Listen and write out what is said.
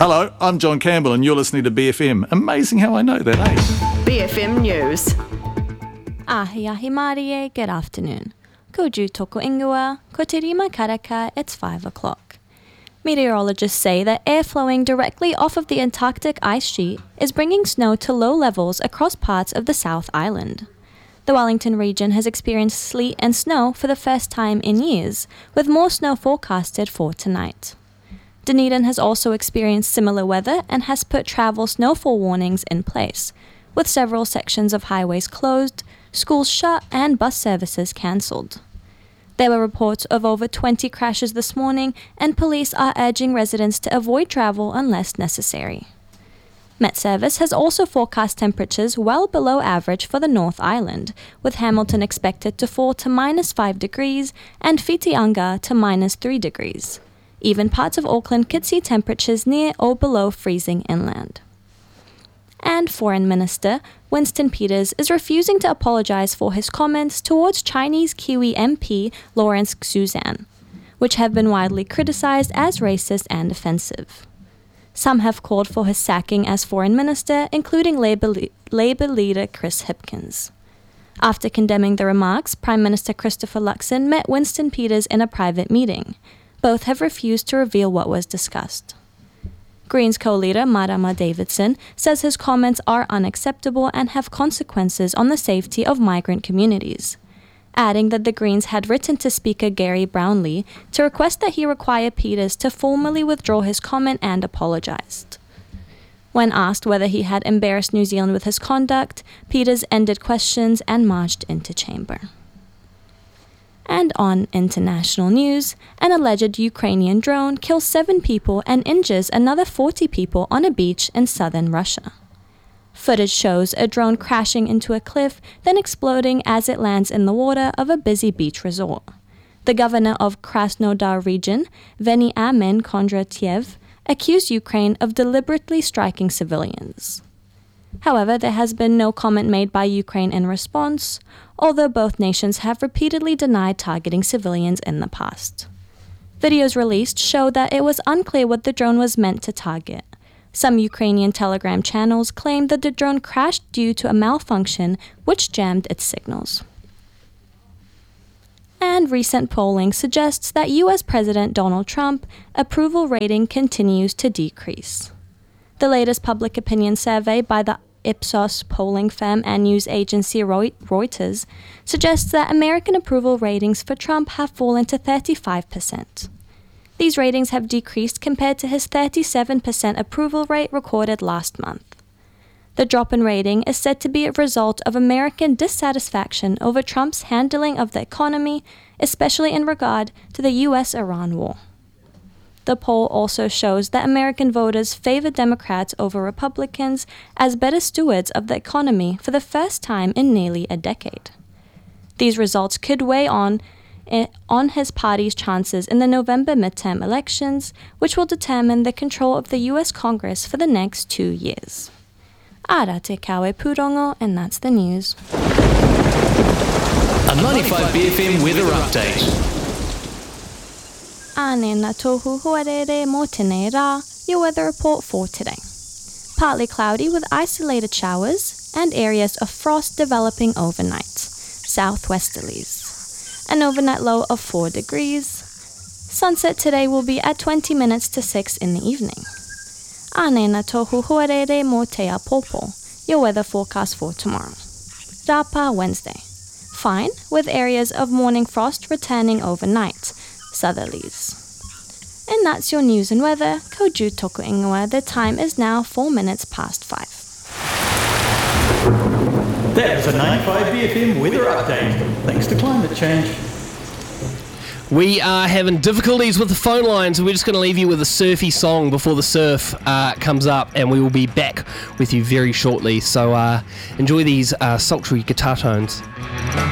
Hello, I'm John Campbell and you're listening to BFM. Amazing how I know that, eh? BFM News. Ahi Marie, good afternoon. Ko ju toko ingoa, ko te rima karaka, it's 5 o'clock. Meteorologists say that air flowing directly off of the Antarctic ice sheet is bringing snow to low levels across parts of the South Island. The Wellington region has experienced sleet and snow for the first time in years, with more snow forecasted for tonight. Dunedin has also experienced similar weather and has put travel snowfall warnings in place, with several sections of highways closed, schools shut, and bus services cancelled. There were reports of over 20 crashes this morning, and police are urging residents to avoid travel unless necessary. Met Service has also forecast temperatures well below average for the North Island, with Hamilton expected to fall to -5 degrees and Whitianga to -3 degrees. Even parts of Auckland could see temperatures near or below freezing inland. And Foreign Minister Winston Peters is refusing to apologize for his comments towards Chinese Kiwi MP Lawrence Suzan, which have been widely criticized as racist and offensive. Some have called for his sacking as Foreign Minister, including Labour leader Chris Hipkins. After condemning the remarks, Prime Minister Christopher Luxon met Winston Peters in a private meeting. Both have refused to reveal what was discussed. Greens co-leader Marama Davidson says his comments are unacceptable and have consequences on the safety of migrant communities, adding that the Greens had written to Speaker Gary Brownlee to request that he require Peters to formally withdraw his comment and apologized. When asked whether he had embarrassed New Zealand with his conduct, Peters ended questions and marched into chamber. And on international news, an alleged Ukrainian drone kills 7 people and injures another 40 people on a beach in southern Russia. Footage shows a drone crashing into a cliff, then exploding as it lands in the water of a busy beach resort. The governor of Krasnodar region, Veniamin Kondratiev, accused Ukraine of deliberately striking civilians. However, there has been no comment made by Ukraine in response, although both nations have repeatedly denied targeting civilians in the past. Videos released show that it was unclear what the drone was meant to target. Some Ukrainian Telegram channels claimed that the drone crashed due to a malfunction which jammed its signals. And recent polling suggests that U.S. President Donald Trump approval rating continues to decrease. The latest public opinion survey by the Ipsos polling firm and news agency Reuters suggests that American approval ratings for Trump have fallen to 35%. These ratings have decreased compared to his 37% approval rate recorded last month. The drop in rating is said to be a result of American dissatisfaction over Trump's handling of the economy, especially in regard to the U.S.-Iran war. The poll also shows that American voters favor Democrats over Republicans as better stewards of the economy for the first time in nearly a decade. These results could weigh on his party's chances in the November midterm elections, which will determine the control of the U.S. Congress for the next 2 years. Ara te kawe purongo, and that's the news. A 95 BFM weather update. Ane na tohu huarere mo tēnei rā, your weather report for today. Partly cloudy with isolated showers and areas of frost developing overnight, southwesterlies. An overnight low of 4 degrees. Sunset today will be at 20 minutes to 6 in the evening. Ane na tohu huarere mo te apopo, your weather forecast for tomorrow. Rapa Wednesday. Fine, with areas of morning frost returning overnight, southerlies. And that's your news and weather. Ko ju toko ingoa. The time is now 4 minutes past 5. That was a 95 BFM weather update. Thanks to climate change. We are having difficulties with the phone lines, and we're just going to leave you with a surfy song before the surf comes up, and we will be back with you very shortly. So enjoy these sultry guitar tones.